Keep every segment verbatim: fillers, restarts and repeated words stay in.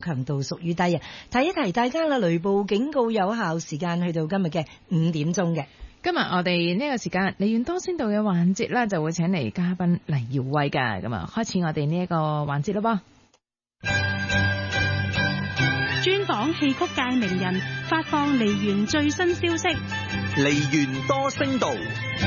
強度屬於低啊。提一提大家啦，雷暴警告有效時間去到今日嘅五點鐘嘅。 今日我哋呢個時間離遠多聲道嘅環節啦，就會請嚟嘉賓黎耀威噶，咁啊開始我哋呢一個環節咯噃。 專訪戲曲界名人，發放梨園最新消息。 梨園多聲道。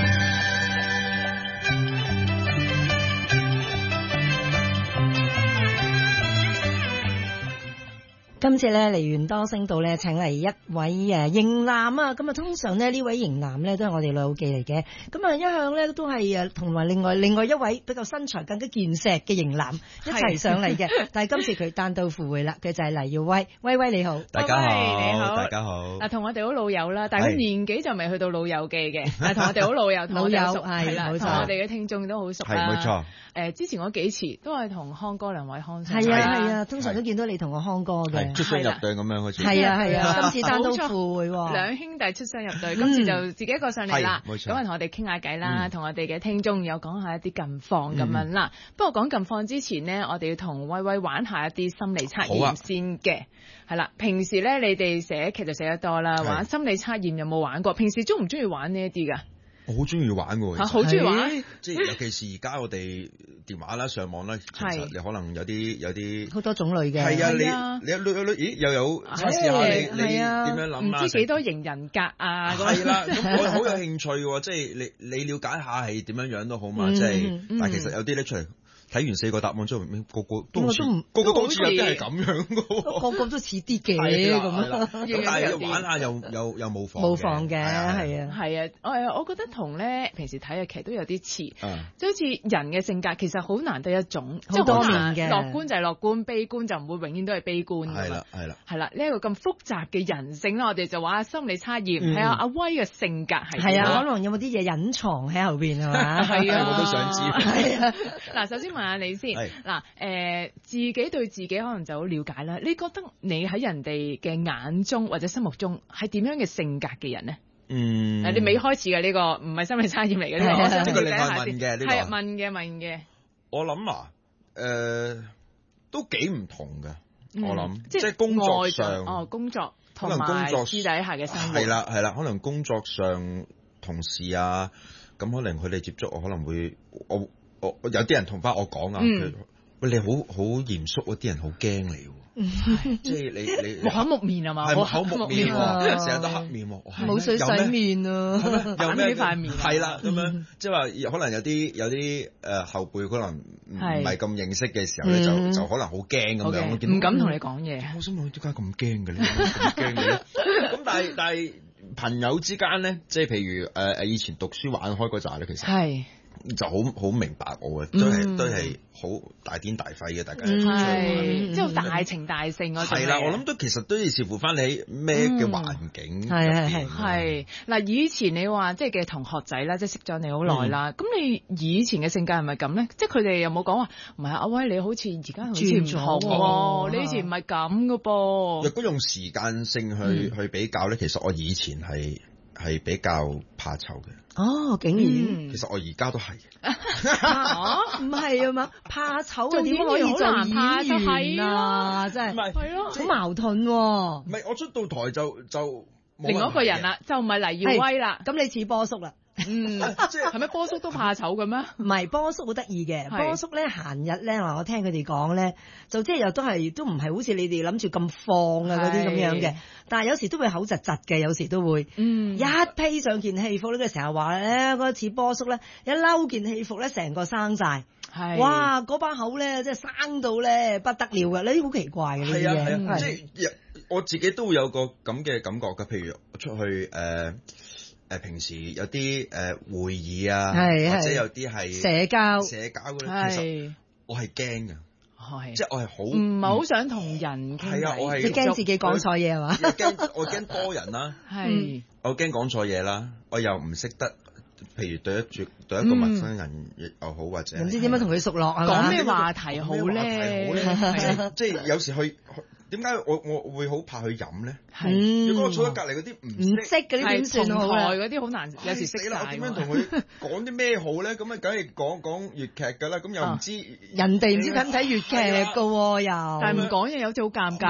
今次咧梨園多聲道咧請嚟一位誒型男啊，咁啊通常咧呢位型男咧都係我哋老記嚟嘅，咁啊一向咧都係誒同埋另外另外一位比較身材更加健碩嘅型男一齊上嚟嘅，但係今次佢單刀赴會啦，佢就係黎耀威，威威你好， 大家好， 你好， 大家好。 嗱，同我哋好老友啦，但係佢年紀就未去到老友記嘅，但係同我哋好老友， 老友係啦， 冇錯， 同我哋嘅聽眾都好熟啦， 係冇錯。 誒，之前嗰幾次都係同康哥兩位康生， 係啊係啊，通常都見到你同我康哥嘅， 出雙入對咁樣好似。 係啊係啊，今次單刀赴會， 兩兄弟出雙入對，今次就自己一個上嚟啦，咁啊同我哋傾下偈啦，同我哋嘅聽眾有講下一啲近況咁樣啦。不過講近況之前呢，我哋要同威威玩下一啲心理測驗先嘅，係啦。平時咧你哋寫劇就寫得多啦，玩心理測驗有冇玩過？平時中唔中意玩呢一啲噶？ 我好中意玩嘅， 嚇好中意玩， 即係尤其是而家我哋電話啦、上網啦，其實你可能有啲有啲好多種類嘅。 係啊，你你你咦又有測試下你你點樣諗啊？ 唔知幾多型人格啊？ 係啦，咁我好有興趣嘅，即係你你了解下係點樣樣都好嘛，即係但係其實有啲咧出嚟。睇完四個答案之後，個個都似，個個都好似有啲係咁樣嘅， 個個都似啲嘅咁啊！ 咁但係玩下又又又冇妨， 冇妨嘅，係啊， 係啊，我我覺得同咧平時睇嘅劇都有啲似，即好似人嘅性格其實好難得一種， 好多面嘅， 樂觀就係樂觀，悲觀就唔會永遠都係悲觀㗎嘛。 係啦，係啦， 係啦，呢一個咁複雜嘅人性咧，我哋就話心理測驗，睇下阿威嘅性格係點。 係啊，可能有冇啲嘢隱藏喺後邊係嘛？ 係啊， 我都想知。 係啊，嗱，首先問下你先。嗱，誒、呃，自己對自己可能就好了解啦。你覺得你喺人哋嘅眼中或者心目中係點樣嘅性格嘅人呢？ 嗯， 你未開始嘅呢、這個唔係心理測驗嚟嘅呢個， 即係另外問嘅呢個係問嘅問嘅。 我諗啊，誒、呃，都幾唔同嘅。嗯、我諗即係工作上， 哦，工作同埋工作私底下嘅生活係啦係啦，可能工作上同事啊，咁可能佢哋接觸我可能會我我有啲人同翻我講啊，佢、嗯。喂，你好好嚴肅嗰啲人好驚你喎，即係你你木口木面係嘛？ 係木口木面喎，成日都黑面喎， 冇水洗面啊， 有咩塊面？ 係啦，咁樣即係話可能有啲有啲誒後輩可能唔係咁認識嘅時候咧，就就可能好驚咁樣， 唔敢同你講嘢。 我心諗點解咁驚嘅咧？咁驚嘅咧？咁但係但係朋友之間咧，即係譬如誒誒以前讀書玩開嗰陣咧，其實係。就好好明白我嘅，都係都係好大癲大肺嘅，大家係即係大情大性嗰種。 係啦，我諗都其實都要視乎翻你咩嘅環境。 係係係係嗱，以前你話即係嘅同學仔啦，即係識咗你好耐啦。咁你以前嘅性格係咪咁咧？即係佢哋有冇講話唔係阿威你好似而家好似唔同喎？你以前唔係咁嘅噃。 若果用時間性去去比較咧，其實我以前係。係比較怕醜嘅。 哦，竟然，嗯、 其實我而家都係。 唔係啊嘛，怕醜啊，點可以做演員啊？真係， 唔係，係咯， 好矛盾喎，啊。 唔係，我出到台就就另外一個人啦，就唔係黎耀威啦。 咁你似波叔啦。 嗯，即係係咪波叔都怕醜嘅咩？ 唔係，波叔好得意嘅。波叔咧閒日咧，話我聽佢哋講咧，就即係又都係都唔係好似你哋諗住咁放啊嗰啲咁樣嘅。但係有時都會口窒窒嘅，有時都會。嗯，一披上件戲服咧，佢成日話咧嗰次波叔咧一嬲件戲服咧，成個生晒。係。哇！嗰把口咧，即係生到咧不得了嘅，呢啲好奇怪嘅呢啲嘢。係啊， 即係我自己都會有個咁嘅感覺嘅。譬如我出去誒。呃誒平時有啲誒會議啊，或者有啲係社交社交嗰啲，其實我係驚嘅，係即係我係好唔係好想同人傾偈。 係啊，我係你驚自己講錯嘢係嘛？ 驚我驚多人啦， 係我驚講錯嘢啦，我又唔識得，譬如對一住對一個陌生人又好，或者唔知點樣同佢熟絡啊？ 講咩話題好咧？ 即係有時去。點解我我會好怕去飲咧？係，如果我坐喺隔離嗰啲唔識嗰啲點算好咧？ 嗰啲好難，有時識啦。我點樣同佢講啲咩好咧？咁啊，梗係講講粵劇㗎啦。咁又唔知人哋唔知睇唔睇粵劇㗎喎，又但係唔講嘢有啲好尷尬